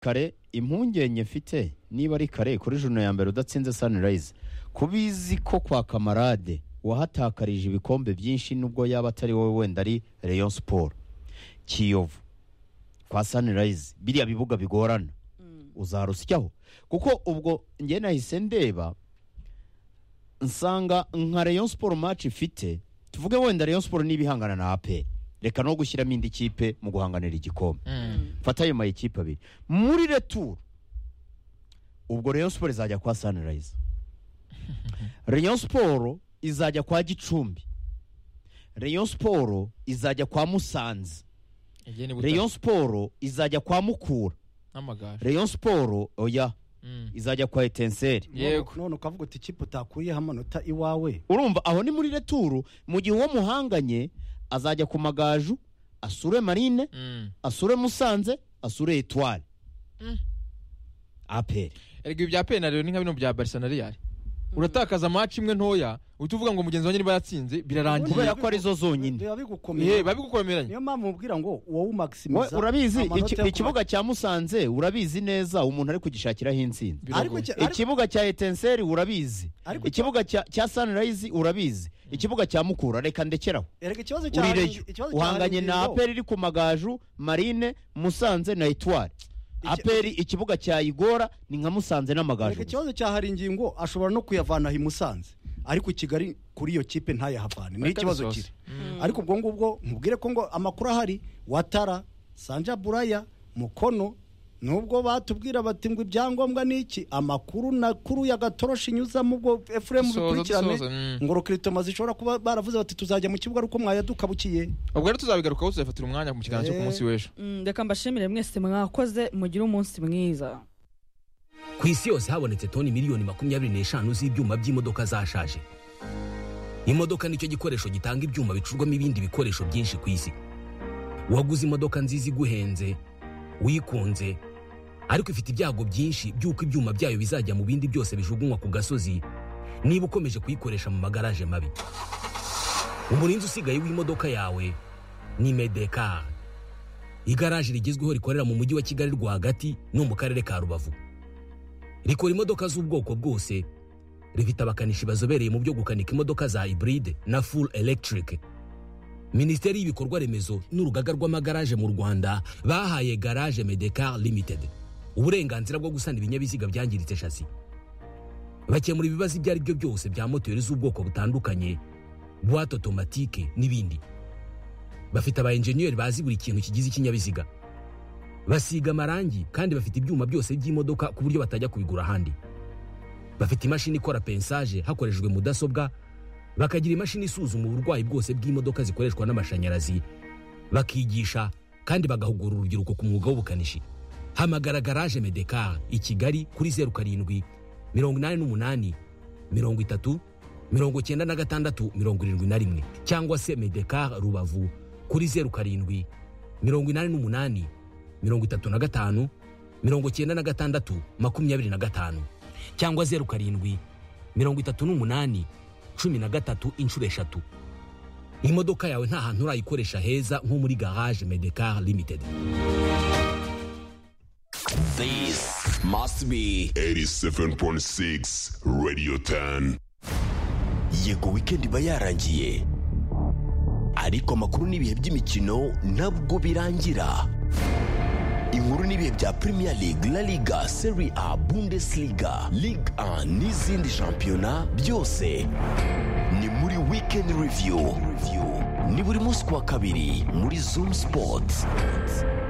kare impungenge mfite niba ari kare kuri juna ya mbere udatsinze Sunrise kubizi ko kwa Kamarade wahatakarije ibikombe byinshi nubwo yaba atari wowe wenda ari Rayon Sport Kiyovu kwa Sunrise biriya bibuga bigorana uzarusyaho kuko ubwo nge nahise ndeba nsanga nka Rayon Sport match ifite tuvuge wenda Rayon Sport nibihangana na APR reka no gushyiramo indi kipe mu guhanganira igikombe fata ayo mayikipe abiri muri retour ubwo Rayon Sport izajya kwa Sunrise Rayon Sport izajya kwa Gicumbi Rayon Sport izajya kwa Musanze Rayon Sport izajya kwa Mukura Rayon Sport oya izajya kwa Etincelle none ukavuga uti ikipe utakuyeho amanota iwawe urumva aho ni muri retour mu gihe uwo muhanganye azajya ku Magaju asure Marine asure Musanze asure Etoile APR erega ibya penalty rero ni nka bino bya Barcelona Real uratakaza match imwe ntoya utuvuga ngo mugenzi wanjye niba yatsinze birarangiye kubera ko arizo zonyine babigukomeranye niyo mpamvu mubwira ngo wowe maximiza urabizi ikibuga cya Musanze urabizi neza umuntu ari kugishakiraho intsinzi ikibuga cya Etincelle urabizi ikibuga cya Sunrise urabizi ikibuga cya Mukura reka ndekeraho uhanganye na APR iri ku Magaju Marine Musanze na Etoile APR ikibuga cya Igora ni nka Musanze n'Amagaju ikibazo cya hari ingingo ashobora no kuyavana hi Musanze ariko Kigali kuri iyo kipe ntayahavane ni ikibazo kiri ariko ubwo ngubwo nkubwire ko ngo amakuru ahari Watara Sanja Buraya Mukono nubwo batubwira bati ngo ibyangombwa niki amakuru nakuru ya Gatoroshi nyuza mu bwo Ephraim bikurikirane ngo Rokritoma zishobora kuba baravuze bati tuzajya mu kibuga ruko mwayaduka bukiye ubwo rero tuzabigarukaho tuzafatira umwanya mu kiganiro cyo ku munsi w'ejo reka mbashimire mwese mwakoze mugira umunsi mwiza. Ku isi yose habonetse toni miliyoni 25 z'ibyuma by'imodoka zashaje. Imodoka nicyo gikoresho gitanga ibyuma bicurwamo ibindi bikoresho byinshi ku isi. Waguze imodoka nziza iguhenze wikunze ariko ifite ibyago byinshi by'uko ibyuma byayo bizajya mu bindi byose bijugunywa ku gasozi niba ukomeje kuyikoresha mu magaraje mabi. Umurinzi usigaye w'imodoka yawe ni Medekar. Igaraje rigezweho rikorera mu mujyi wa Kigali rwagati no mu karere ka Rubavu. Rikora imodoka z'ubwoko bwose, rifite abakanishi bazobereye mu byo gukanika imodoka za hybride na full electric. Minisiteri y'ibikorwa remezo n'urugaga rw'amagaraje mu Rwanda bahaye Garage Medekar Limited uburenganzira bwo gusana ibinyabiziga byangiritse chassis. Bakemura ibibazo ibyo ari byo byose bya moteri z'ubwoko butandukanye, boîte automatique n'ibindi. Bafite aba engineer bazi buri kintu kigize ikinyabiziga. Basiga amarangi kandi bafite ibyuma byose by'imodoka ku buryo batajya kubigura handi. Bafite imashini ikora pensage hakoreshejwe mudasobwa, bakagira imashini isuzuma uburwayi bwose bw'imodoka zikoreshwa n'amashanyarazi, bakigisha kandi bagahugura urubyiruko ku mwuga w'ubukanishi. Hamagara Garage Medekar i Kigali kuri 07 88 30 96 cyangwa se Medekar Rubavu kuri 07 88 35 96 25 cyangwa 07 38 13 inshuro 3. Imodoka yawe nta hantu urayikoresha heza nko muri Garage Medekar Limited. This must be 87.6 Radio 10. Yego weekend bayarangiye ariko amakuru n'ibihe by'imikino ntabwo birangira. Inkuru n'ibihe bya Premier League, La Liga, Serie A, Bundesliga, Ligue 1 n'izindi shampiyona byose ni muri Weekend Review. Ni buri munsi wa kabiri muri Zoom Sports.